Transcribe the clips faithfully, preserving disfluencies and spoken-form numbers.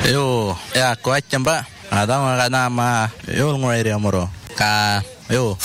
Yo, ya ko achamba. Ada mga nama yo ngore amoro. Ka yo.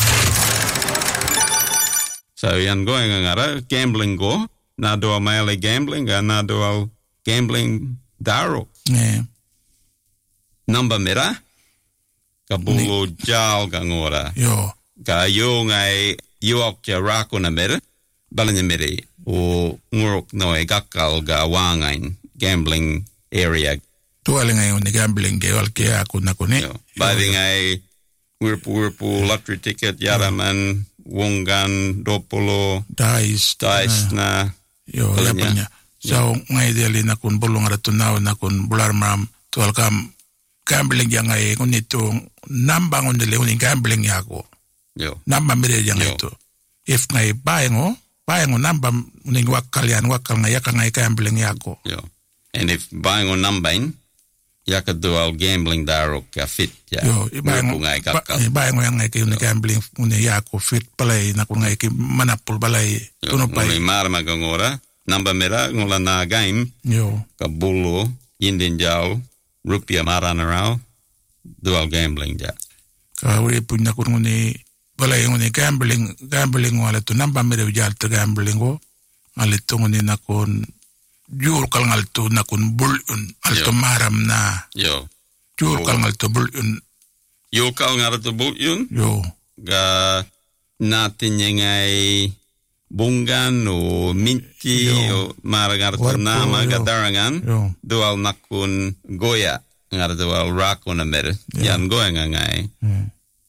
So yan go ngara gambling go. Na do male gambling ga na do gambling daro. Yeah. Number mera. Kabulo jal gangora. Yo. Ka yo ngai yuok ja rako na mera. Balanya mera. O ngurok no e gakal ga wangain gambling area. Tuwali ngayon ni gambling ge wal ke ako na kuni. Bali ngai wirpu wirpu lottery ticket yaraman wongan dopolo dice dice na yo yapanya. So ngai deli na kun bulong ratu na na kun bular mam tuwal kam gambling yang ngai kun itu nambang on dele uning gambling yako. Yo. Namba mere yang itu. If ngai baengo baengo namba uning wakal yan wakal ngai yakang ngai gambling yako. Yo. And if buying on nambain, yaka dual gambling daro ka fit ya. Yo, buying ngai kakal. Buying yang ngai ki gambling uni yako fit palay na kung ngai ki manapul balay tuno pay. Yo, marma gangora namba mera ngola na game. Yo. Ka bulo yindin jao rupiah marana rao dual gambling ja. Ka uri punya kung uni balay uni gambling gambling wala tu namba mera ujal tu gambling go alit tu uni na kun jur kal ngal tu na kun bulun alto maram na. Yo. Jur kal ngal tu bulun. Yo kal ngal tu bulun? Yo. Ga natin ngai bungan o minti o mara ngar tu nama ga darangan. Yo. Dual nakun goya ngar dual rako na mer. Yan goya ngai. Hmm.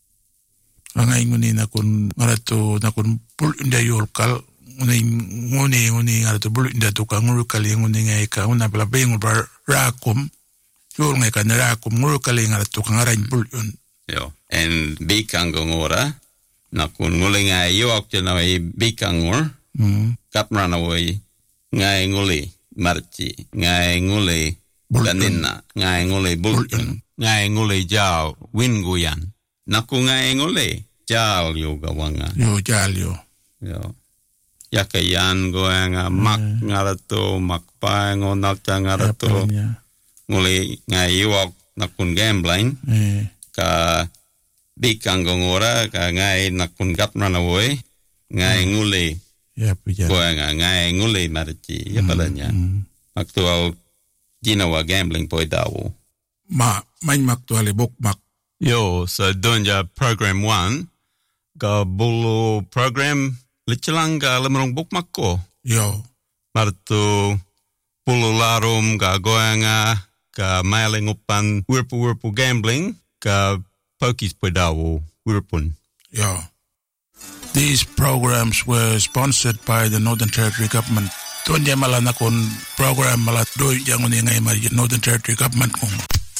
Angay nguni na kun ngar tu na kun bulun da yur kal nguni nguni nguni ngar tu bulun da tu ka nguru kali nguni ngai ka una bla bengu bar rakum yur ngai ka rakum nguru kali ngar tu ka ngarain bulun. Yo. And bikang ngora na kun nguli ngai yuak na wai bikang ngor. Mm. Kap rana wai ngai nguli marci ngai nguli danina ngai nguli bulun ngai nguli jao winguyan. Naku ngai nguli jal yoga wanga. Yo jal yo. Yo. Yakayan goanga mak ngarato makpa ngonalta ngarato nguli ngai yuak nakun gambling ka bikang ngora ka ngai nakun gat ranaway ngai nguli goanga ngai nguli marci ya palanya aktual jinawa gambling poi dawo ma main maktuali bok mak. Yo, so donja program one ka bulu program Lichalanga lemerong bukmak ko. Yo. Marto pulo larom ka goyanga ka mailing upan wirpu-wirpu gambling ka pokis pedawo wirpun. Yo. These programs were sponsored by the Northern Territory Government. Tuan dia malah nakon program malah doi yang uningai mari Northern Territory Government kong.